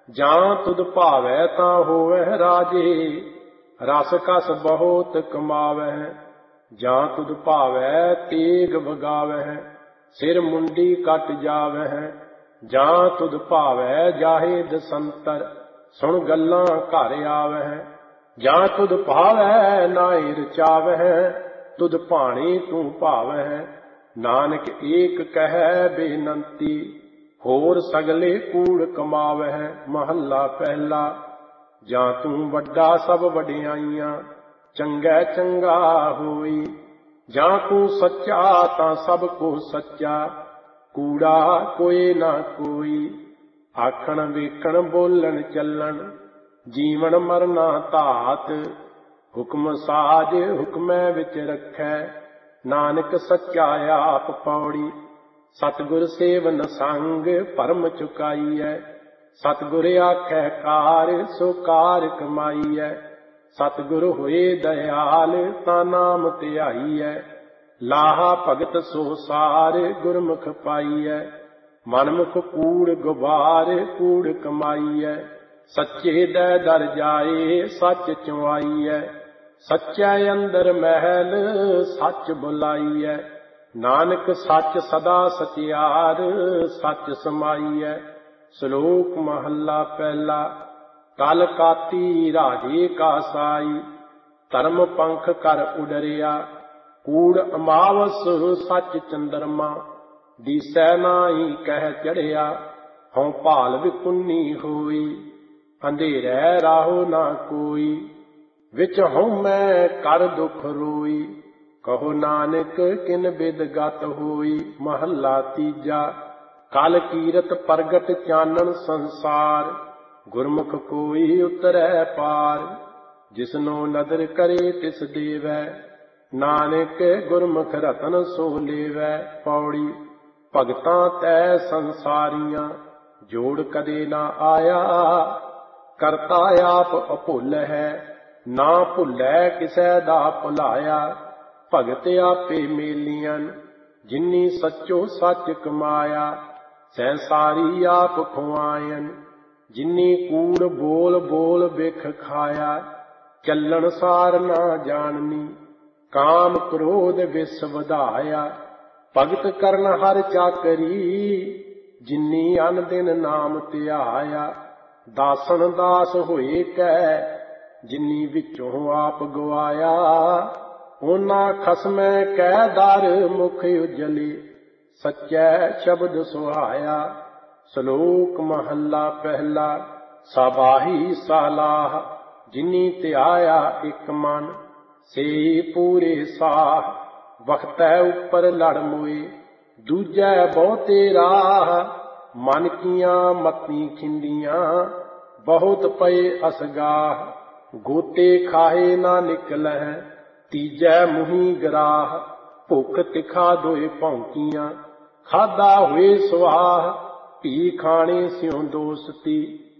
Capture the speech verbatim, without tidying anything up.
ਜਾਂ ਤੁਧ ਭਾਵੈ ਤਾਂ ਹੋਵੈ ਰਾਜੇ, ਰਸ ਕਸ ਬਹੁਤ ਕਮਾਵੈ। ਜਾਂ ਤੁਧ ਭਾਵੈ ਤੇਗ ਵਗਾਵੈ, ਸਿਰ ਮੁੰਡੀ ਕੱਟ ਜਾਵੈ। ਜਾਂ ਤੁਧ ਭਾਵੈ ਜਾਹੇ ਦਸੰਤਰ, ਸੁਣ ਗੱਲਾਂ ਘਰ ਆਵੈ। ਜਾਂ ਤੁਧ ਭਾਵੈ ਨਾਹੀ ਰਚਾਵੈ, ਤੁਧ ਭਾਣੇ ਤੂੰ ਭਾਵੈ। ਨਾਨਕ ਏਕ ਕਹਿ ਬੇਨੰਤੀ, ਹੋਰ ਸਗਲੇ ਕੂੜ ਕਮਾਵੈ। ਮਹੱਲਾ ਪਹਿਲਾ। ਜਾਂ ਤੂੰ ਵੱਡਾ ਸਭ ਵਡਿਆਈਆਂ, ਚੰਗਾ ਚੰਗਾ ਹੋਈ। ਜਾਂ ਤੂੰ ਸੱਚਾ ਤਾਂ ਸਭ ਕੋ ਸੱਚਾ, ਕੂੜਾ ਕੋਏ ਨਾ ਕੋਈ। ਆਖਣ ਵੇਖਣ ਬੋਲਣ ਚੱਲਣ, ਜੀਵਨ ਮਰਨਾ ਧਾਤ। ਹੁਕਮ ਸਾਜ ਹੁਕਮੈ ਵਿੱਚ ਰੱਖੈ, ਨਾਨਕ ਸੱਚਾ ਆਪ ਪੌੜੀ। ਸਤਿਗੁਰ ਸੇਵਨ ਸੰਗ ਭਰਮ ਚੁਕਾਈਐ, ਸਤਿਗੁਰ ਆਖੈ ਕਾਰ ਸੋ ਕਾਰ ਕਮਾਈਐ। ਸਤਿਗੁਰ ਹੋਏ ਦਇਆਲ ਤਾਂ ਨਾਮ ਧਿਆਈਐ, ਲਾਹਾ ਭਗਤ ਸੋ ਸਾਰ ਗੁਰਮੁਖ ਪਾਈਐ। ਮਨਮੁਖ ਕੂੜ ਗੁਬਾਰ ਕੂੜ ਕਮਾਈਐ, ਸੱਚੇ ਦੈ ਦਰ ਜਾਏ ਸੱਚ ਚੁਆਈਐ। ਸੱਚੈ ਅੰਦਰ ਮਹਿਲ ਸੱਚ ਬੁਲਾਈਐ, ਨਾਨਕ ਸੱਚ ਸਦਾ ਸਚਿਆਰ ਸੱਚ ਸਮਾਈਐ। ਸ਼ਲੋਕ ਮਹੱਲਾ ਪਹਿਲਾ। ਕਲ ਕਾਤੀ ਰਾਜੇ ਕਾ ਸਾਈ, ਧਰਮ ਪੰਖ ਕਰ ਉਡਰਿਆ। ਕੂੜ ਅਮਾਵਸ ਸੱਚ ਚੰਦਰਮਾ, ਦੀਸੈ ਨਾਹੀ ਕਹਿ ਚੜਿਆ। ਹਉ ਭਾਲ ਵਿਕੁੰਨੀ ਹੋਈ, ਅੰਧੇਰੈ ਰਾਹੋ ਨਾ ਕੋਈ। ਵਿੱਚ ਹਉਮੈ ਕਰ ਦੁਖ ਰੋਈ, ਕਹੋ ਨਾਨਕ ਕਿਨ ਬਿਦ ਗਤ ਹੋਈ। ਮਹੱਲਾ ਤੀਜਾ। ਕਲ ਕੀਰਤ ਪ੍ਰਗਟ ਚਾਨਣ ਸੰਸਾਰ, ਗੁਰਮੁਖ ਕੋਈ ਉਤਰੈ ਪਾਰ। ਜਿਸਨੋ ਨਦਰ ਕਰੇ ਤਿਸ ਦੇਵੈ, ਨਾਨਕ ਗੁਰਮੁਖ ਰਤਨ ਸੋ ਲੇਵੈ। ਪੌੜੀ। ਭਗਤਾਂ ਤੈ ਸੰਸਾਰੀਆਂ, ਜੋੜ ਕਦੇ ਨਾ ਆਇਆ। ਕਰਤਾ ਆਪ ਅਭੁੱਲ ਹੈ, ਨਾ ਭੁੱਲੈ ਕਿਸੈ ਦਾ ਭੁਲਾਇਆ। ਭਗਤ ਆਪੇ ਮੇਲੀਆਂ, ਜਿਨੀ ਸੱਚੋ ਸੱਚ ਕਮਾਇਆ। ਸੈਂਸਾਰੀ ਆਪ ਖੁਆਇਨ, ਜਿਨੀ ਕੂੜ ਬੋਲ ਬੋਲ ਬਿਖ ਖਾਇਆ। ਚੱਲਣ ਸਾਰ ਨਾ ਜਾਣਨੀ, ਕਾਮ ਕ੍ਰੋਧ ਵਿਸ ਵਧਾਇਆ। ਭਗਤ ਕਰਨ ਹਰ ਚਾਕਰੀ, ਜਿਨੀ ਅਨ ਦਿਨ ਨਾਮ ਧਿਆਇਆ। ਦਾਸਨ ਦਾਸ ਹੋਏ ਕੈ, ਜਿਨੀ ਵਿੱਚੋਂ ਆਪ ਗਵਾਇਆ। ਉਹਨਾਂ ਖਸਮੈ ਕੈ ਦਰ ਮੁਖ ਉਜਲੇ, ਸੱਚੈ ਸ਼ਬਦ ਸੁਹਾਇਆ। ਸ਼ਲੋਕ ਮਹੱਲਾ ਪਹਿਲਾ। ਸਾਬਾਹੀ ਸਾਲਾਹ, ਜਿਨੀ ਧਿਆਇਆ ਇੱਕ ਮਨ। ਸੇ ਪੂਰੇ ਸਾਹ, ਵਖਤੈ ਉੱਪਰ ਲੜ ਮੋਏ। ਦੂਜੈ ਬਹੁਤੇ ਰਾਹ, ਮਨ ਕੀਆਂ ਮਤੀ ਖਿੰਡੀਆਂ। ਬਹੁਤ ਪਏ ਅਸਗਾਹ, ਗੋਤੇ ਖਾਹੇ ਨਾ ਨਿਕਲੈ। ਤੀਜੈ ਮੁਹੀ ਗਰਾਹ, ਭੁੱਖ ਤਿਖਾ ਦੋਏ ਭੌਂਕੀਆਂ। ਖਾਧਾ ਹੋਏ ਸੁਆਹ, ਭੀ ਖਾਣੇ ਸਿਉ ਦੋਸਤੀ।